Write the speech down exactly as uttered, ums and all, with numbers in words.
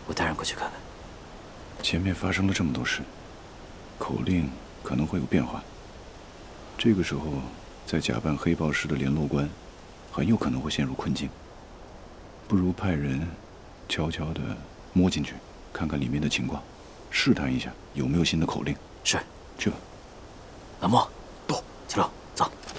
我带人过去看看。 前面发生了这么多事，口令可能会有变化。这个时候再假扮黑豹师的联络官，很有可能会陷入困境。不如派人悄悄地摸进去，看看里面的情况，试探一下有没有新的口令。 是， 去吧。 老莫， 到， 齐龙，走。